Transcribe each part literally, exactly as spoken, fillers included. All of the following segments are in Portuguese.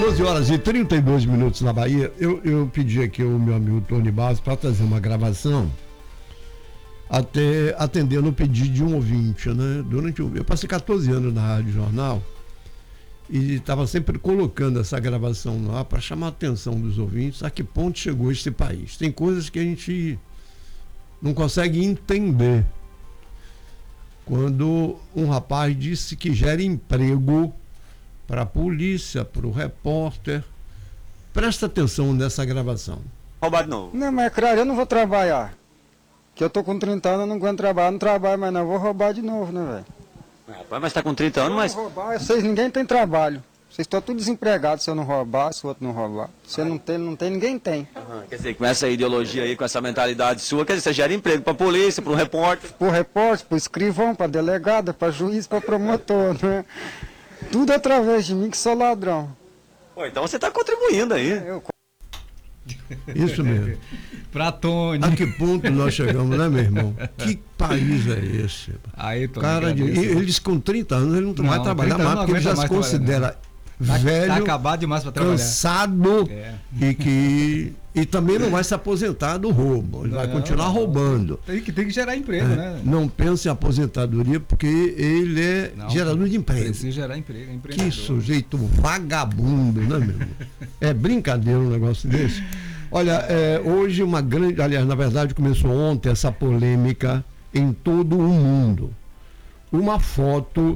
doze horas e trinta e dois minutos na Bahia. Eu, eu pedi aqui ao meu amigo Tony Barros para trazer uma gravação, até atendendo o pedido de um ouvinte, né? Durante um, eu passei quatorze anos na Rádio Jornal e estava sempre colocando essa gravação no ar para chamar a atenção dos ouvintes a que ponto chegou este país. Tem coisas que a gente não consegue entender. Quando um rapaz disse que gera emprego para a polícia, para o repórter. Presta atenção nessa gravação. Roubar de novo. Não, mas claro, eu não vou trabalhar. Que eu tô com trinta anos, eu não aguento trabalhar, não trabalho mais não, eu vou roubar de novo, né, velho? Rapaz, mas tá com trinta anos, mas... Eu vou roubar, vocês, ninguém tem trabalho. Vocês estão tudo desempregados se eu não roubar, se o outro não roubar. Se eu não tem, não tem, ninguém tem. Uhum. Quer dizer, com essa ideologia aí, com essa mentalidade sua, quer dizer, você gera emprego pra polícia, pro repórter. Pro repórter, pro escrivão, pra delegado, pra juiz, pra promotor, né? Tudo através de mim que sou ladrão. Pô, então você tá contribuindo aí. Eu... Isso mesmo. Pra Tony. A que ponto nós chegamos, né, meu irmão? Que país é esse? Aí, Tony, cara de, eles com trinta anos, ele não, não vai trabalhar mais, porque ele já se considera Tá, velho, tá acabado demais para trabalhar. cansado, é. e que e também não vai se aposentar do roubo, ele não, vai continuar não, roubando. Tem que, tem que gerar emprego, é, né? Não pense em aposentadoria, porque ele é não, gerador de emprego. Precisa gerar emprego, é que sujeito vagabundo, né, meu irmão? É brincadeira um negócio desse. Olha, é, hoje uma grande, aliás, na verdade começou ontem essa polêmica em todo o mundo. Uma foto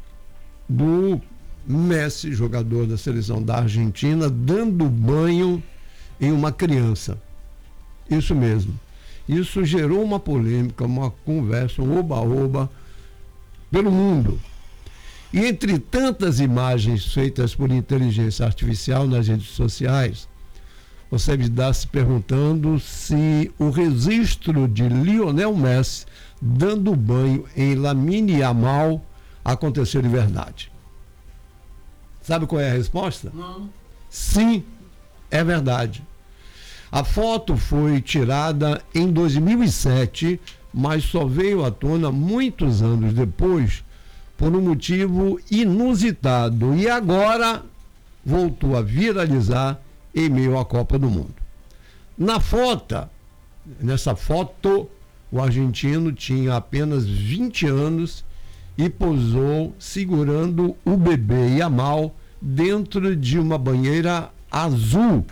do Messi, jogador da seleção da Argentina, dando banho em uma criança. Isso mesmo. Isso gerou uma polêmica, uma conversa, um oba-oba pelo mundo. E entre tantas imagens feitas por inteligência artificial nas redes sociais, você está se perguntando se o registro de Lionel Messi dando banho em Lamine Yamal aconteceu de verdade. Sabe qual é a resposta? Não. Sim, é verdade. A foto foi tirada em dois mil e sete, mas só veio à tona muitos anos depois por um motivo inusitado e agora voltou a viralizar em meio à Copa do Mundo. Na foto, nessa foto, o argentino tinha apenas vinte anos e posou segurando o bebê Yamal dentro de uma banheira azul